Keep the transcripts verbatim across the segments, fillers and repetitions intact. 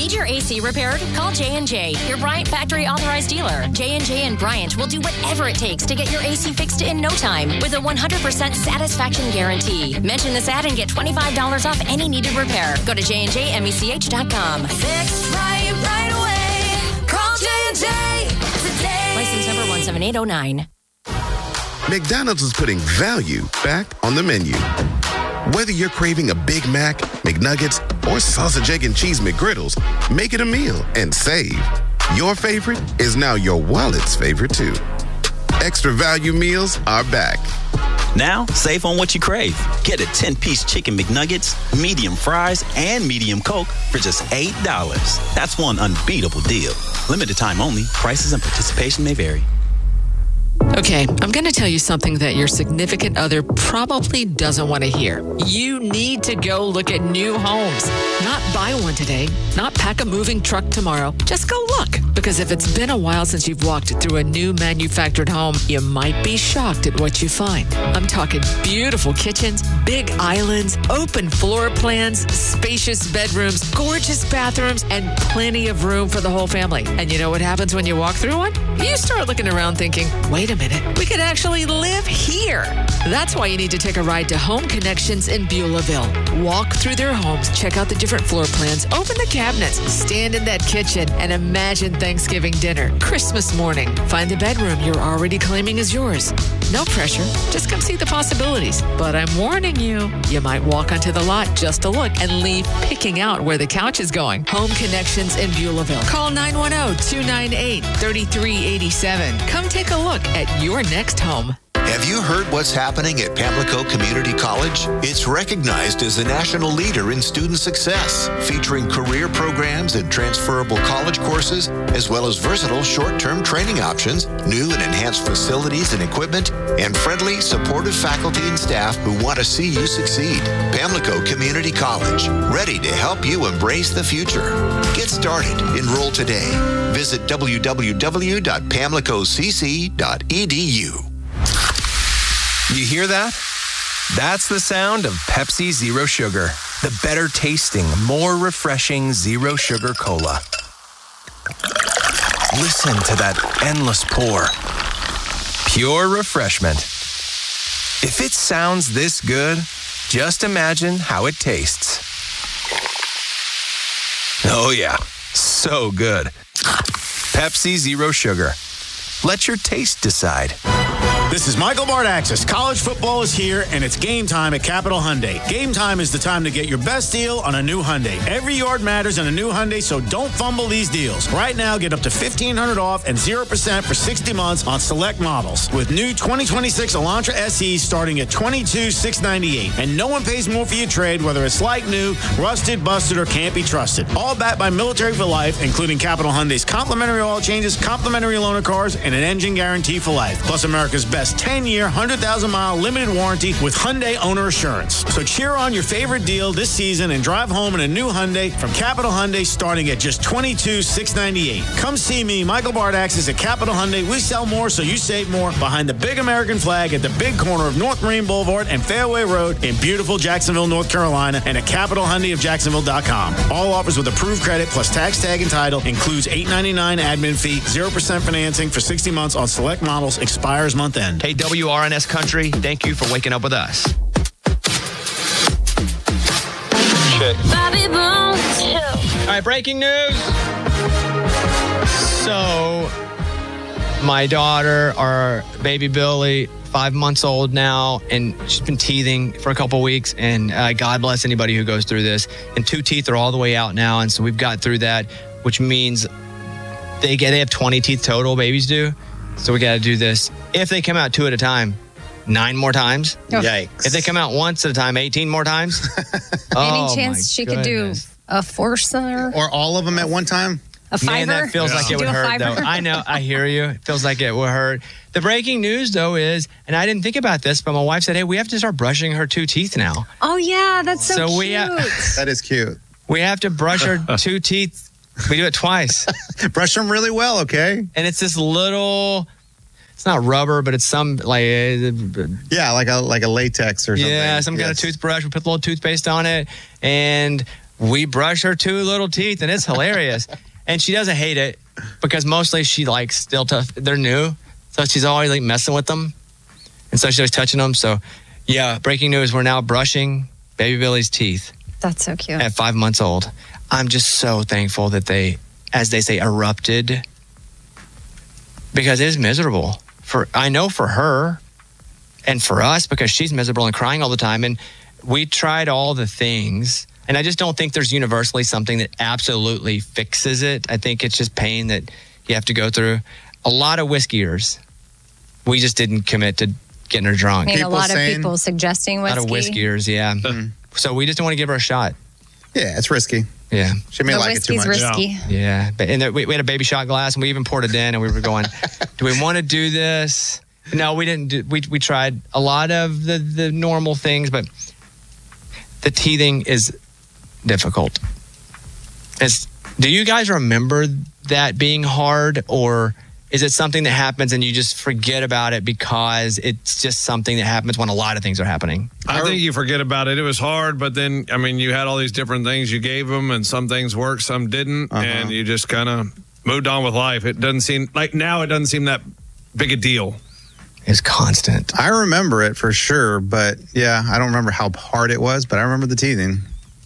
Need your A C repaired? Call J and J, your Bryant factory authorized dealer. J and J and Bryant will do whatever it takes to get your A C fixed in no time with a one hundred percent satisfaction guarantee. Mention this ad and get twenty-five dollars off any needed repair. Go to j and j mech dot com. Fixed right, right away. Call J and J today. License number one seven eight zero nine. McDonald's is putting value back on the menu. Whether you're craving a Big Mac, McNuggets, or sausage, egg, and cheese McGriddles, make it a meal and save. Your favorite is now your wallet's favorite, too. Extra value meals are back. Now, save on what you crave. Get a ten-piece chicken McNuggets, medium fries, and medium Coke for just eight dollars. That's one unbeatable deal. Limited time only. Prices and participation may vary. Okay, I'm going to tell you something that your significant other probably doesn't want to hear. You need to go look at new homes. Not buy one today, not pack a moving truck tomorrow. Just go look. Because if it's been a while since you've walked through a new manufactured home, you might be shocked at what you find. I'm talking beautiful kitchens, big islands, open floor plans, spacious bedrooms, gorgeous bathrooms, and plenty of room for the whole family. And you know what happens when you walk through one? You start looking around thinking, wait a minute, we could actually live here. That's why you need to take a ride to Home Connections in Beulahville. Walk through their homes, check out the different floor plans, open the cabinets, stand in that kitchen, and imagine Thanksgiving dinner, Christmas morning. Find the bedroom you're already claiming is yours. No pressure. Just come see the possibilities. But I'm warning you, you might walk onto the lot just to look and leave picking out where the couch is going. Home Connections in Beulahville. Call nine one zero, two nine eight, three three eight seven. Come take a look at your next home. Have you heard what's happening at Pamlico Community College? It's recognized as a national leader in student success, featuring career programs and transferable college courses, as well as versatile short-term training options, new and enhanced facilities and equipment, and friendly, supportive faculty and staff who want to see you succeed. Pamlico Community College, ready to help you embrace the future. Get started. Enroll today. Visit w w w dot pamlico c c dot e d u. You hear that? That's the sound of Pepsi Zero Sugar, the better tasting, more refreshing zero sugar cola. Listen to that endless pour. Pure refreshment. If it sounds this good, just imagine how it tastes. Oh yeah, so good. Pepsi Zero Sugar. Let your taste decide. This is Michael Bardaxis. College football is here, and it's game time at Capital Hyundai. Game time is the time to get your best deal on a new Hyundai. Every yard matters on a new Hyundai, so don't fumble these deals. Right now, get up to fifteen hundred dollars off and zero percent for sixty months on select models. With new twenty twenty-six Elantra S Es starting at twenty-two thousand six hundred ninety-eight dollars. And no one pays more for your trade, whether it's like new, rusted, busted, or can't be trusted. All backed by Military for Life, including Capital Hyundai's complimentary oil changes, complimentary loaner cars, and an engine guarantee for life. Plus America's best ten-year, one hundred thousand mile limited warranty with Hyundai Owner Assurance. So cheer on your favorite deal this season and drive home in a new Hyundai from Capital Hyundai starting at just twenty-two thousand six hundred ninety-eight dollars. Come see me, Michael Bardaxis at Capital Hyundai. We sell more so you save more behind the big American flag at the big corner of North Marine Boulevard and Fairway Road in beautiful Jacksonville, North Carolina, and at capital hyundai of jacksonville dot com. All offers with approved credit plus tax tag and title. Includes eight ninety-nine admin fee, zero percent financing for sixty months on select models. Expires month end. Hey, W R N S Country, thank you for waking up with us. Bobby Bones. All right, breaking news. So, my daughter, our baby Billy, five months old now, and she's been teething for a couple weeks, and uh, God bless anybody who goes through this. And two teeth are all the way out now, and so we've got through that, which means they get they have twenty teeth total, babies do. So we got to do this. If they come out two at a time, nine more times. Oh. Yikes. If they come out once at a time, eighteen more times. Any Oh, chance my she goodness. could do a foursomer? Or all of them at one time? A fiver? Man, that feels Yeah. like it Do would a hurt, fiver? though. I know. I hear you. It feels like it would hurt. The breaking news, though, is, and I didn't think about this, but my wife said, hey, we have to start brushing her two teeth now. Oh, yeah, that's so, So cute. we, uh, That is cute. We have to brush her two teeth. We do it twice. Brush them really well, okay? And it's this little... It's not rubber, but it's some like uh, yeah, like a like a latex or something. Yeah, some kind of Yes. toothbrush. We put a little toothpaste on it, and we brush her two little teeth, and it's hilarious. And she doesn't hate it because mostly she likes still tough. They're new, so she's always like messing with them, and so she's always touching them. So, yeah, breaking news: we're now brushing baby Billy's teeth. That's so cute. At five months old, I'm just so thankful that they, as they say, erupted, because it is miserable for I know for her, and for us because she's miserable and crying all the time. And we tried all the things. And I just don't think there's universally something that absolutely fixes it. I think it's just pain that you have to go through. A lot of whiskiers. We just didn't commit to getting her drunk. I mean, a lot saying- of people suggesting A whiskey. lot of whiskiers, yeah. Mm-hmm. So we just don't want to give her a shot. Yeah, it's risky. Yeah. She may The like it too whiskey's much. risky. Yeah. But and there, we, we had a baby shot glass, and we even poured it in, and we were going, do we want to do this? No, we didn't. Do, we we tried a lot of the, the normal things, but the teething is difficult. It's, do you guys remember that being hard, or is it something that happens and you just forget about it because it's just something that happens when a lot of things are happening? I think you forget about it. It was hard, but then, I mean, you had all these different things you gave them, and some things worked, some didn't, Uh-huh. and you just kind of moved on with life. It doesn't seem, like now it doesn't seem that big a deal. It's constant. I remember it for sure, but yeah, I don't remember how hard it was, but I remember the teething.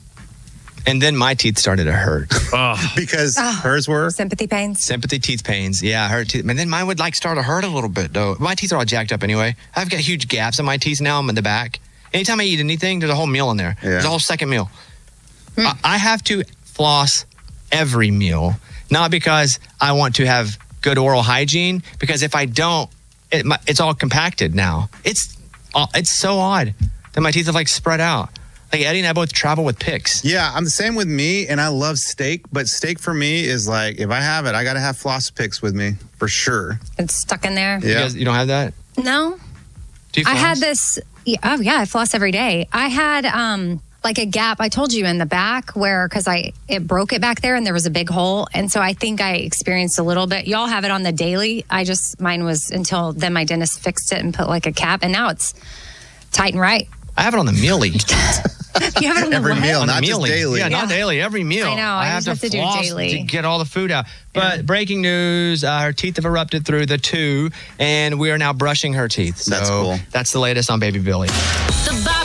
And then my teeth started to hurt. Oh. Because Oh. hers were? Sympathy pains. Sympathy teeth pains. Yeah, her teeth. And then mine would like start to hurt a little bit though. My teeth are all jacked up anyway. I've got huge gaps in my teeth now. I'm in the back. Anytime I eat anything, there's a whole meal in there. Yeah. There's a whole second meal. I, I have to floss every meal, not because I want to have good oral hygiene, because if I don't, it, my, it's all compacted now. It's uh, it's so odd that my teeth have like spread out. Like Eddie and I both travel with picks. Yeah, I'm the same with me, and I love steak, but steak for me is like, if I have it, I got to have floss picks with me for sure. It's stuck in there. You Yeah. guys, you don't have that? No. Do you I floss? had this. Yeah, oh, yeah. I floss every day. I had um like a gap. I told you in the back where, because I it broke it back there and there was a big hole. And so I think I experienced a little bit. Y'all have it on the daily. I just, mine was until then my dentist fixed it and put like a cap. And now it's tight and right. I have it on the mealy. You have it on the Every what? meal, On the not just mealy. daily. Yeah, not Yeah. daily. Every meal. I know, I have just to have to do floss daily. to get all the food out. But breaking news: uh, her teeth have erupted through the two, and we are now brushing her teeth. So That's cool. That's the latest on baby Billy. The Bob